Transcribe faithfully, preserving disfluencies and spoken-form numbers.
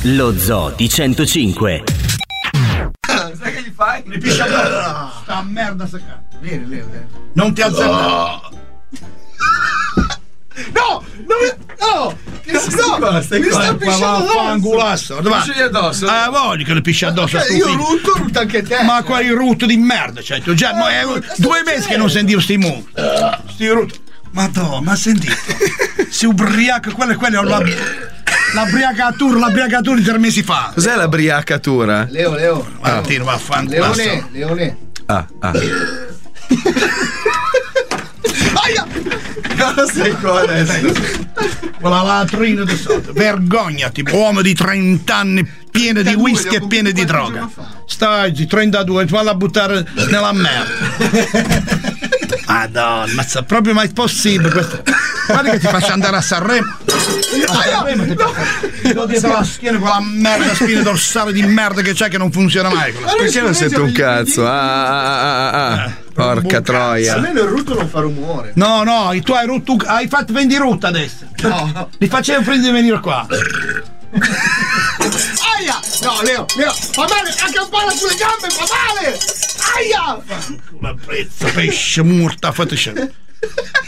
Lo Zoo di centocinque. Sai che gli fai? Mi piscia addosso. Sta merda sta cazzo. Vieni, Leo, Leo. Non ti alzare. Oh. No! No! Che si sta? Stai mi sta pisciando addosso. Pisci addosso? Ah, voglio che le pisci addosso. Okay, io rutto, rutto anche te. Ma quali rutto di merda, cioè, tu già, ma è due mesi che non sentivo sti mu. Sti rutto. Madonna, ma sentito? Si ubriaca, quello, quello è la, la briacatura, la briacatura di tre mesi fa. Cos'è la briacatura? Leo, Leo. Ma tiro, vaffanculo. Leone, Leone. Ah, ah. Aia! Cosa sei qua adesso? Quella latrina di sotto. Vergognati, uomo di trenta anni pieno di whisky e pieno di droga. Stai, trentadue, valla a buttare nella merda. Madonna, ma è proprio mai possibile questo? Guarda che ti faccio andare a Sanremo. A Sanremo ti ti do dietro la schiena quella merda spina dorsale di merda che c'è che non funziona mai. Perché non sento un cazzo? Ah, ah, ah, ah, ah. Porca troia. Almeno il rutto non fa rumore. No, no, tu hai rotto, hai fatto vendi rutta adesso. No. Li facevo prima di venire qua. Aia! No, Leo, Leo, fa male, anche un palo sulle gambe, fa male! Aia! La prezza, pesce, murta, fateci.